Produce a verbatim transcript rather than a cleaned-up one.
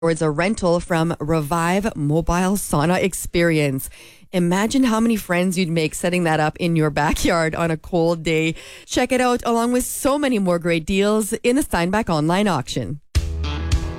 towards a rental from Revive Mobile Sauna Experience. Imagine how many friends you'd make setting that up in your backyard on a cold day. Check it out along with so many more great deals in the Steinbach online auction.